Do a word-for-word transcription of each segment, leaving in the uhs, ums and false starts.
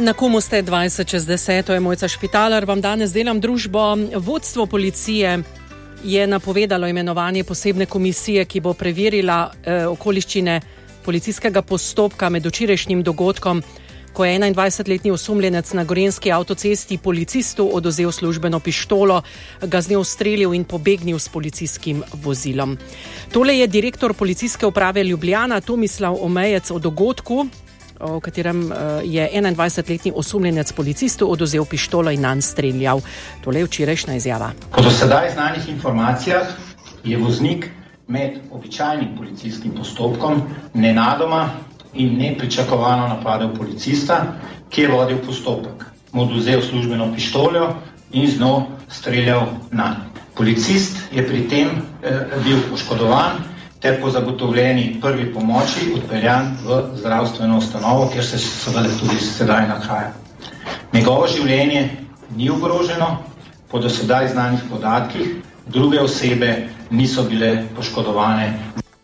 Na komu ste dvajset čez deseto, je Mojca Špitaler, vam danes delam družbo. Vodstvo policije je napovedalo imenovanje posebne komisije, ki bo preverila eh, okoliščine policijskega postopka med včerajšnjim dogodkom, ko je enaindvajsetletni osumljenec na gorenjski avtocesti policistu odvzel službeno pištolo, ga z njo ustrelil in pobegnil s policijskim vozilom. Tole je direktor policijske uprave Ljubljana Tomislav Omejec o dogodku, v katerem je enaindvajsetletni osumljenec policistu odvzel pištolo in nanj streljal. Tole je včerajšnja izjava. Po do sedaj znanih informacijah je voznik med običajnim policijskim postopkom nenadoma in nepričakovano napadel policista, ki je vodil postopek. Mu odvzel službeno pištolo in z njo streljal nanj. Policist je pri tem eh, bil poškodovan ter po zagotovljeni prvi pomoči odpeljan v zdravstveno ustanovo, kjer se seveda tudi sedaj nahaja. Njegovo življenje ni ogroženo, po do sedaj znanih podatkih, druge osebe niso bile poškodovane.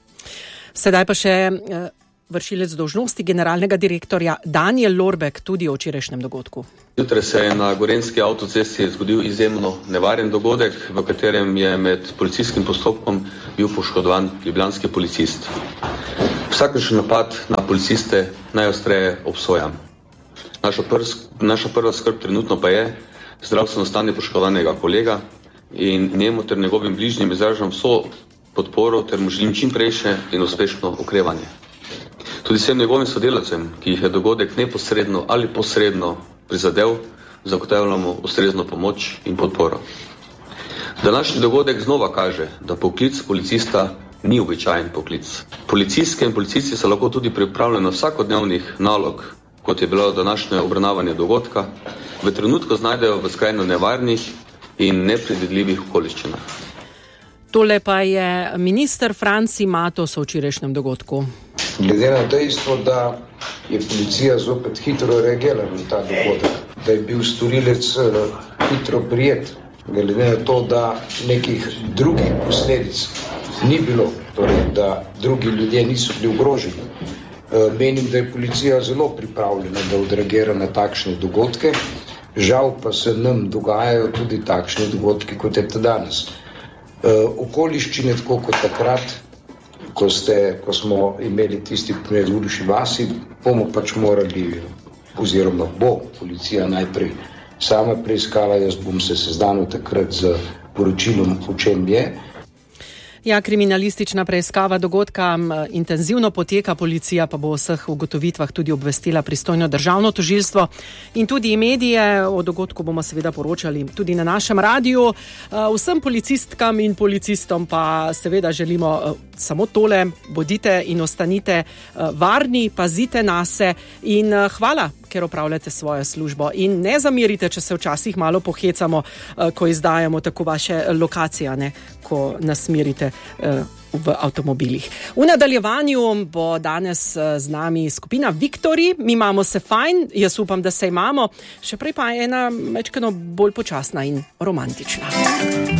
Sedaj pa še eh, vršilec dolžnosti generalnega direktorja Danijel Lorbek tudi o včerajšnjem dogodku. Jutraj se je na gorenjski avtocesti zgodil izjemno nevaren dogodek, v katerem je med policijskim postopkom bil poškodovan ljubljanski policist. Vsakršen napad na policiste najostreje obsojam. Naša, prv, naša prva skrb trenutno pa je zdravstveno stanje poškodovanega kolega in njemu ter njegovim bližnjim izražam vso podporo ter mu želim čim prejše in uspešno okrevanje. Tudi vsem njegovim sodelavcem, ki jih je dogodek neposredno ali posredno prizadel, zagotavljamo ustrezno pomoč in podporo. Današnji dogodek znova kaže, da poklic policista ni običajen poklic. Policistke in policisti so lahko tudi pripravljeni vsakodnevnih nalog, kot je bilo današnje obravnavanje dogodka, v trenutku znajdejo v skrajno nevarnih in nepredvidljivih okoliščinah. Tole pa je minister Franci Matos o včerajšnjem dogodku. Glede na dejstvo, da je policija zopet hitro reagirala na ta dogodek, da je bil storilec hitro prijet, glede na to, da nekih drugih posledic ni bilo, torej da drugi ljudje niso bili ogroženi. Menim, da je policija zelo pripravljena, da odreagira na takšne dogodke. Žal pa se nam dogajajo tudi takšne dogodke, kot je to danes. Okoliščine, tako kot takrat, ko, ste, ko smo imeli tisti primer v Urši vasi, bomo pač morali, oziroma bo policija najprej sama preiskala, jaz bom se seznanil takrat z poročilom, o čem je. Ja, kriminalistična preiskava dogodka intenzivno poteka, policija pa bo o vseh ugotovitvah tudi obvestila pristojno državno tožilstvo in tudi medije. O dogodku bomo seveda poročali tudi na našem radiju. Vsem policistkam in policistom pa seveda želimo samo tole: bodite in ostanite varni, pazite nase in hvala, ker opravljate svojo službo. In ne zamerite, če se včasih malo pohecamo, ko izdajamo tako vaše lokacije, ne, ko nas merite v avtomobilih. V nadaljevanju bo danes z nami skupina Viktori. Mi imamo se fajn, jaz upam, da se imamo. Še prej pa ena mečkeno bolj počasna in romantična.